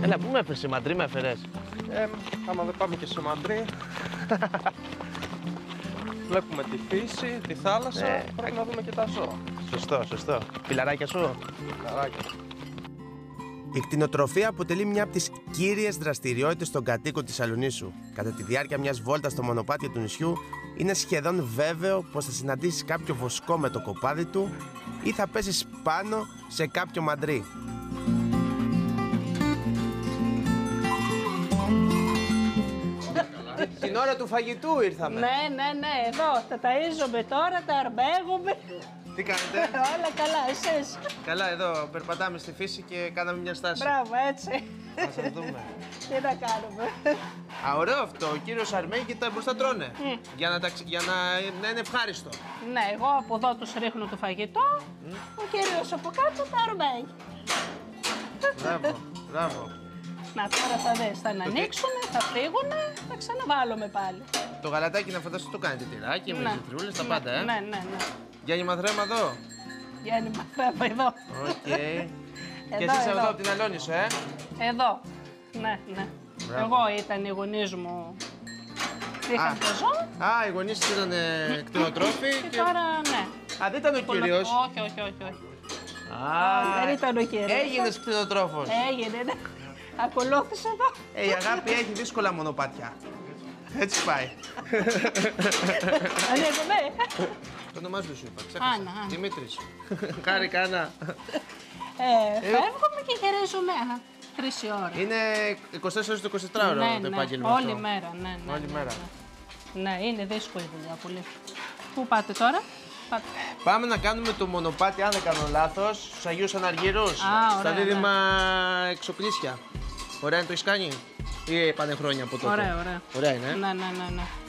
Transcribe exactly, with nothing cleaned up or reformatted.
Έλα, πού με έφερες, σε Μαντρί με έφερες? Ε, άμα δεν πάμε και σε Μαντρί. Βλέπουμε τη φύση, τη θάλασσα, Ε, πρέπει να δούμε και τα ζώα. Σωστό, σωστό. Φιλαράκια σου. Καράκια. Η κτηνοτροφία αποτελεί μια από τις κύριες δραστηριότητες των κατοίκων της Αλουνήσου. Κατά τη διάρκεια μιας βόλτας στο μονοπάτιο του νησιού, είναι σχεδόν βέβαιο πως θα συναντήσεις κάποιο βοσκό με το κοπάδι του ή θα πέσεις πάνω σε κάποιο μαντρί. Την ώρα του φαγητού ήρθαμε. Ναι, ναι, ναι, εδώ τα ταΐζομαι τώρα, τα αρμπέγομαι. Τι κάνετε? Όλα καλά, εσείς. Καλά, εδώ περπατάμε στη φύση και κάναμε μια στάση. Μπράβο, έτσι. Να σας δούμε. Τι να κάνουμε. Α, ωραίο αυτό. Ο κύριος Αρμένη και τα μπροστά τρώνε. Mm. Για, να, τα- για να, να είναι ευχάριστο. Ναι, εγώ από εδώ τους ρίχνω το φαγητό, ο κύριος από κάτω τα αρμπέγει. Μπράβο, μπράβο. Να, τώρα θα δεις, θα ανοίξουνε, θα φύγουνε, θα ξαναβάλουμε πάλι. Το γαλατάκι να φανταστώ το κάνετε τυράκι, με Ναι. ζητρούλες, τα Ναι, πάντα, ε. Ναι, ναι, ναι. Γιάννη Μαθρέμα εδώ. Γιάννη, μαθαίνω εδώ. Οκ. Και Εδώ, εσείς εδώ. εδώ από την Αλόνισο, ε. Εδώ. Ναι, ναι. Μπράβο. Εγώ ήταν οι γονείς μου. Είχαν Α. το ζώο Α, οι γονείς σας ήταν ε, κτηνοτρόφοι. και τώρα ναι. Α, δεν ήταν ο κύριος. Όχι, όχι, όχι. όχι. Α, Δεν ήταν ο κύριος. έγινες κτηνοτρόφος. Έγινε, ναι. Ακολούθησε εδώ. Ε, η αγάπη έχει δύσκολα μονοπάτια. Έτσι πάει. Ανοίγουμε. Το όνομά σου σου είπα, ξέχασα. Άννα, Άννα. Δημήτρης. Χάρηκα, Άννα. Ε, φεύγουμε και γυρίζουμε. Α, Τρεις η ώρα. Είναι είκοσι τέσσερα ώρες το εικοσιτετράωρο Ναι, το ναι. επάγγελμα Όλη αυτό. μέρα, ναι, ναι. Όλη ναι, μέρα. Ναι. Ναι, είναι δύσκολη δουλειά πολύ. Πού πάτε τώρα? Πάτε. Πάμε να κάνουμε το μονοπάτι, αν δεν κάνω λάθος, στους Αγίους Αναργύρους. Α, Στα ωραία, δίδυμα Εξοπλίσια. Ωραία, είναι το έχεις κάνει ή πάνε χρόνια από τότε? Ωραία, ωραία. Ωραία είναι. ε? Ναι, ναι, ναι, ναι.